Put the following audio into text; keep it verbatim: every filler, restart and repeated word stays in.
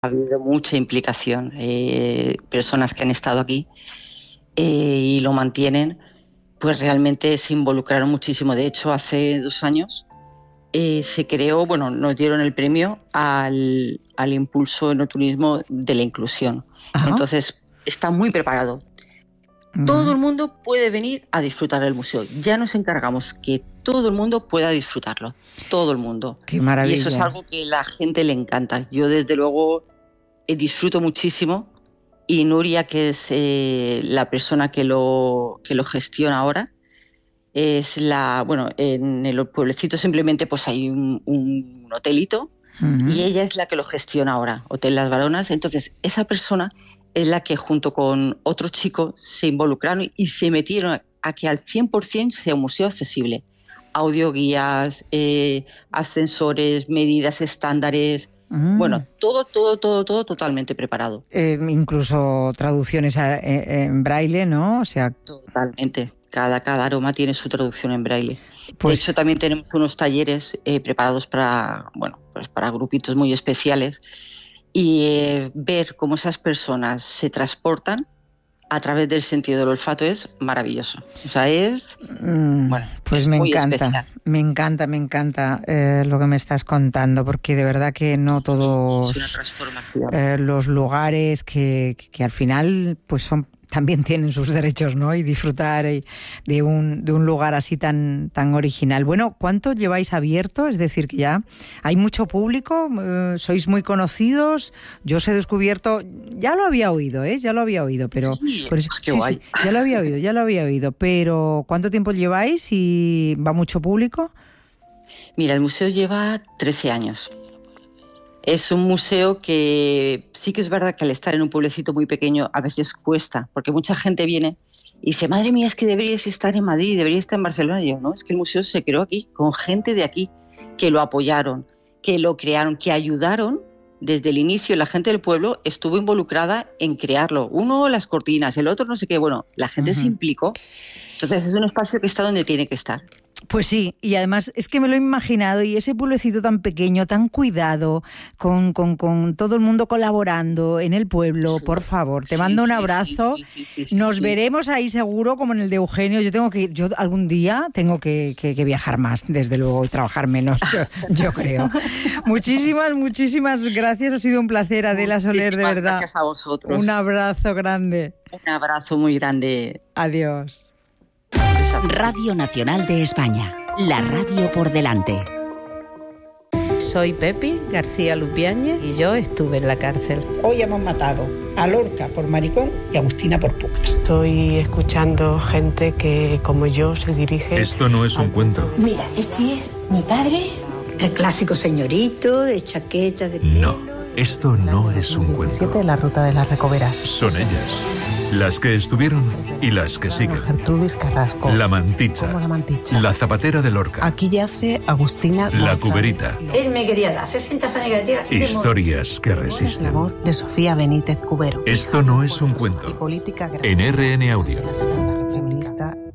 Ha habido mucha implicación, eh, personas que han estado aquí eh, y lo mantienen, pues realmente se involucraron muchísimo. De hecho, hace dos años eh, se creó, bueno, nos dieron el premio al, al impulso enoturismo de la inclusión. Ajá. Entonces, está muy preparado. Uh-huh. Todo el mundo puede venir a disfrutar del museo. Ya nos encargamos que todo el mundo pueda disfrutarlo. Todo el mundo. Qué maravilla. Y eso es algo que a la gente le encanta. Yo, desde luego, eh, disfruto muchísimo. Y Nuria, que es eh, la persona que lo, que lo gestiona ahora, es la... Bueno, en el pueblecito simplemente pues hay un, un hotelito. Uh-huh. Y ella es la que lo gestiona ahora, Hotel Las Baronas. Entonces, esa persona es la que junto con otros chicos se involucraron y se metieron a que al cien por ciento sea un museo accesible. Audioguías, eh, ascensores, medidas estándares, mm. bueno, todo, todo, todo, todo totalmente preparado. Eh, incluso traducciones a, en, en braille, ¿no? O sea, totalmente. Cada, cada aroma tiene su traducción en braille. Pues... De hecho, también tenemos unos talleres eh, preparados para, bueno, pues para grupitos muy especiales. Y eh, ver cómo esas personas se transportan a través del sentido del olfato es maravilloso. O sea, es... Mm, bueno, pues es me muy encanta, especial. me encanta, me encanta eh, lo que me estás contando, porque de verdad que no sí, todos es una transformación. Eh, los lugares que, que al final pues son... también tienen sus derechos, ¿no? Y disfrutar de un, de un lugar así tan, tan original. Bueno, ¿cuánto lleváis abierto? Es decir, que ya hay mucho público, eh, sois muy conocidos. Yo os he descubierto, ya lo había oído, ¿eh? Ya lo había oído, pero... Sí, por eso, qué sí, guay. Sí, ya lo había oído, ya lo había oído. Pero, ¿cuánto tiempo lleváis y va mucho público? Mira, el museo lleva trece años. Es un museo que sí que es verdad que al estar en un pueblecito muy pequeño a veces cuesta, porque mucha gente viene y dice, madre mía, es que deberíais estar en Madrid, deberíais estar en Barcelona. Y yo, no, es que el museo se creó aquí, con gente de aquí, que lo apoyaron, que lo crearon, que ayudaron desde el inicio. La gente del pueblo estuvo involucrada en crearlo. Uno, las cortinas, el otro no sé qué. Bueno, la gente uh-huh. se implicó. Entonces es un espacio que está donde tiene que estar. Pues sí, y además es que me lo he imaginado, y ese pueblecito tan pequeño, tan cuidado, con, con, con todo el mundo colaborando en el pueblo, sí. Por favor, te sí, mando un abrazo, sí, sí, sí, sí, nos sí. veremos ahí seguro como en el de Eugenio. Yo tengo que ir, yo algún día tengo que, que, que viajar más, desde luego, y trabajar menos, yo, yo creo. Muchísimas, muchísimas gracias, ha sido un placer, Adela Soler, de verdad. Gracias a vosotros. Un abrazo grande. Un abrazo muy grande. Adiós. Radio Nacional de España, la radio por delante. Soy Pepi García Lupiáñez y yo estuve en la cárcel. Hoy hemos matado a Lorca por maricón y a Agustina por puta. Estoy escuchando gente que, como yo, se dirige... Esto no es un cuento. Mira, este es mi padre, el clásico señorito de chaqueta de pelo. No, esto no es un cuento. De la ruta de las Recoveras. Son ellas, las que estuvieron y las que siguen. Gertrudis Carrasco. La Manticha. ¿Cómo la Manticha? La Zapatera de Lorca. Aquí yace Agustina La González. Cuberita. Él me quería dar sesenta fanes de tierra. Historias que resisten. La voz de Sofía Benítez Cubero. Esto no es un cuento. Y política en R N Audio. La segunda feminista.